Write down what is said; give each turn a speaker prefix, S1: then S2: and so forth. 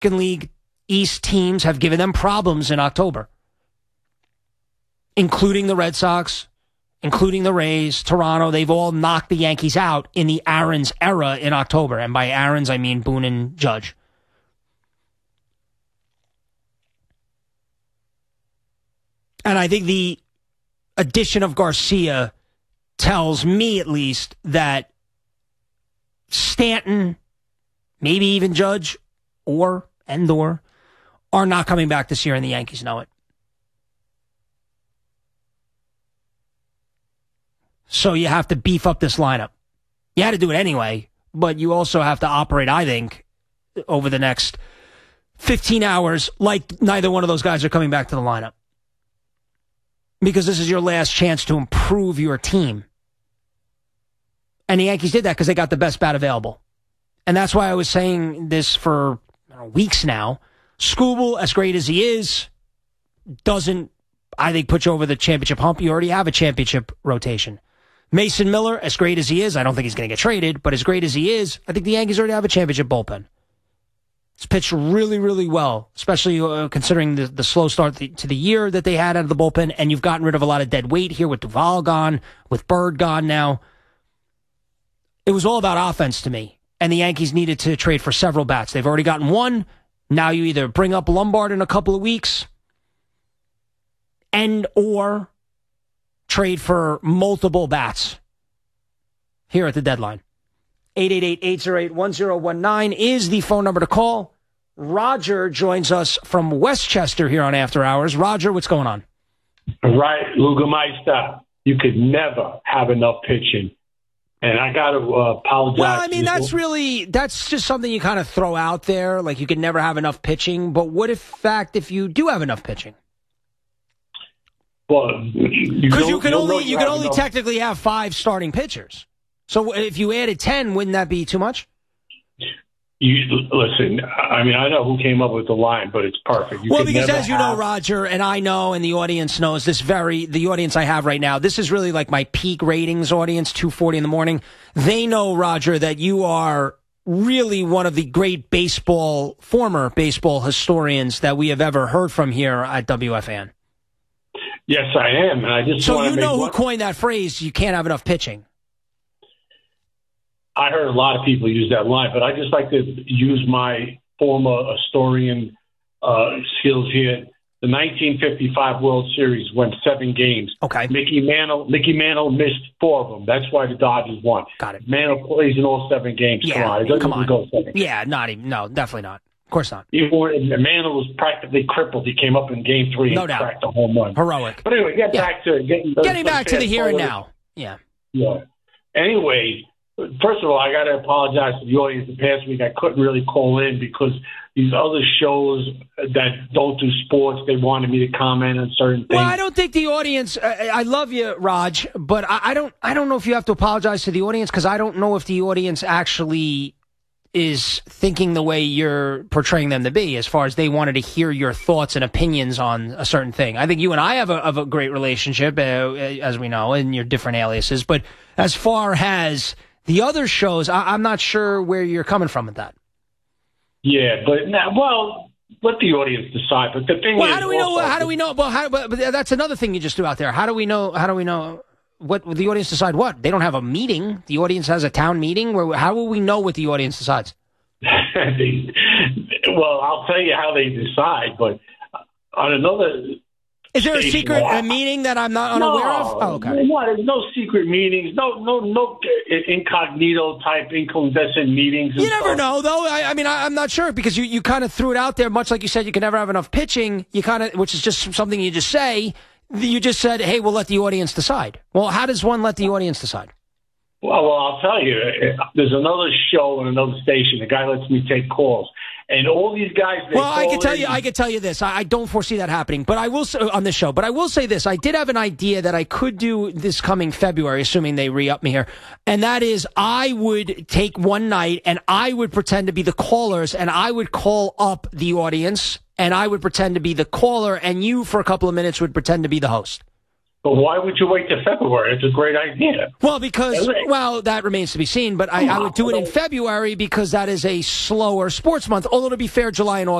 S1: American League East teams have given them problems in October, including the Red Sox, including the Rays, Toronto. They've all knocked the Yankees out in the Aaron's era in October. And by Aaron's, I mean Boone and Judge. And I think the addition of Garcia tells me, at least, that Stanton, maybe even Judge, or are not coming back this year, and the Yankees know it. So you have to beef up this lineup. You had to do it anyway, but you also have to operate, I think, over the next 15 hours like neither one of those guys are coming back to the lineup. Because this is your last chance to improve your team. And the Yankees did that because they got the best bat available. And that's why I was saying this for weeks now. Skubal, as great as he is, doesn't, I think, put you over the championship hump. You already have a championship rotation. Mason Miller, as great as he is, I don't think he's going to get traded, but as great as he is, I think the Yankees already have a championship bullpen. It's pitched really, really well, especially considering the slow start to the year that they had out of the bullpen, and you've gotten rid of a lot of dead weight here with Duvall gone, with Bird gone now. It was all about offense to me, and the Yankees needed to trade for several bats. They've already gotten one. Now you either bring up Lombard in a couple of weeks and or trade for multiple bats here at the deadline. 888-808-1019 is the phone number to call. Roger joins us from Westchester here on After Hours. Roger, what's going on?
S2: Right, Lugameister. You could never have enough pitching. And I got to apologize.
S1: Well, I mean, that's just something you kind of throw out there, like you could never have enough pitching. But what if you do have enough pitching?
S2: Well,
S1: because you can only technically have 5 starting pitchers. So if you added 10, wouldn't that be too much?
S2: Listen, I mean, I know who came up with the line, but it's perfect.
S1: Because as you know, Roger, and I know, and the audience knows the audience I have right now, this is really like my peak ratings audience, 2:40 in the morning. They know, Roger, that you are really one of the great former baseball historians that we have ever heard from here at WFAN.
S2: Yes, I am. And I just
S1: so you know who coined that phrase, you can't have enough pitching.
S2: I heard a lot of people use that line, but I just like to use my former historian skills here. The 1955 World Series went 7 games.
S1: Okay.
S2: Mickey Mantle missed 4 of them. That's why the Dodgers won.
S1: Got it.
S2: Mantle plays in all 7 games.
S1: Yeah,
S2: come on. Go 7.
S1: Yeah, no, definitely not. Of course not.
S2: Mantle was practically crippled. He came up in Game 3 and cracked a home run.
S1: Heroic.
S2: But anyway, getting
S1: back to the here and now. Yeah.
S2: Yeah. Anyway, first of all, I got to apologize to the audience. The past week, I couldn't really call in because these other shows that don't do sports, they wanted me to comment on certain things.
S1: Well, I don't think the audience. I love you, Raj, but I don't know if you have to apologize to the audience because I don't know if the audience actually is thinking the way you're portraying them to be, as far as they wanted to hear your thoughts and opinions on a certain thing. I think you and I have a great relationship, as we know, in your different aliases. But as far as the other shows, I'm not sure where you're coming from with that.
S2: Yeah, but let the audience decide. But the thing is,
S1: how do we know? But that's another thing you just threw out there. How do we know? What the audience decide? What? They don't have a meeting. The audience has a town meeting. How will we know what the audience decides?
S2: Well, I'll tell you how they decide. But on another.
S1: Is there a secret meeting that I'm not unaware of? Oh, okay.
S2: There's no secret meetings, no incognito type incandescent meetings.
S1: You never know, though. I mean, I'm not sure because you kind of threw it out there, much like you said you can never have enough pitching. Which is just something you just say. You just said, hey, we'll let the audience decide. Well, how does one let the audience decide?
S2: Well, I'll tell you. There's another show on another station. The guy lets me take calls. And all these guys.
S1: I can tell you this. I don't foresee that happening, but I will say on this show. But I will say this: I did have an idea that I could do this coming February, assuming they re-up me here, and that is I would take one night and I would pretend to be the callers, and I would call up the audience, and I would pretend to be the caller, and you for a couple of minutes would pretend to be the host.
S2: But why would you wait till February? It's a great idea.
S1: Well, because, that remains to be seen, but I would do it in February because that is a slower sports month. Although, to be fair, July and August